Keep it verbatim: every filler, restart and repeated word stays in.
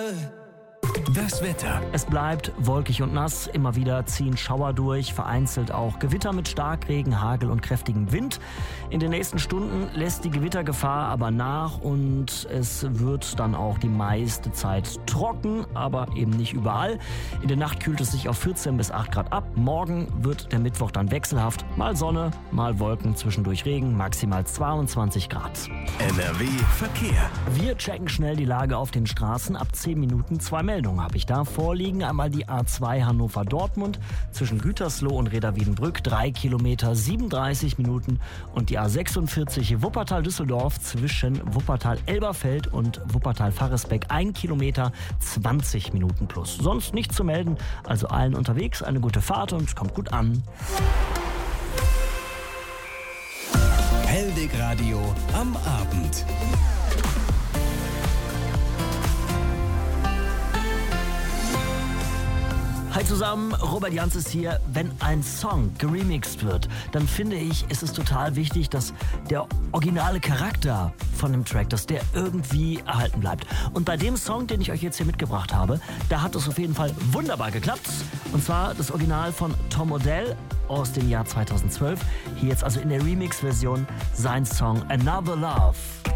Das Wetter. Es bleibt wolkig und nass, immer wieder ziehen Schauer durch, vereinzelt auch Gewitter mit Starkregen, Hagel und kräftigem Wind. In den nächsten Stunden lässt die Gewittergefahr aber nach und es wird dann auch die meiste Zeit trocken, aber eben nicht überall. In der Nacht kühlt es sich auf vierzehn bis acht Grad ab. Morgen wird der Mittwoch dann wechselhaft, mal Sonne, mal Wolken, zwischendurch Regen, maximal zweiundzwanzig Grad. N R W Verkehr. Wir checken schnell die Lage auf den Straßen. Ab zehn Minuten zwei Meldungen habe ich da vorliegen. Einmal die A zwei Hannover-Dortmund zwischen Gütersloh und Reda-Wiedenbrück, drei Kilometer, siebenunddreißig Minuten. Und die A sechsundvierzig Wuppertal-Düsseldorf zwischen Wuppertal-Elberfeld und Wuppertal-Farresbeck, ein Kilometer, zwanzig Minuten plus. Sonst nichts zu melden, also allen unterwegs eine gute Fahrt und kommt gut an. Hellweg Radio am Abend. Hi zusammen, Robert Jans ist hier. Wenn ein Song geremixed wird, dann finde ich, ist es total wichtig, dass der originale Charakter von dem Track, dass der irgendwie erhalten bleibt. Und bei dem Song, den ich euch jetzt hier mitgebracht habe, da hat es auf jeden Fall wunderbar geklappt. Und zwar das Original von Tom Odell aus dem Jahr zweitausendzwölf. Hier jetzt also in der Remix-Version sein Song Another Love.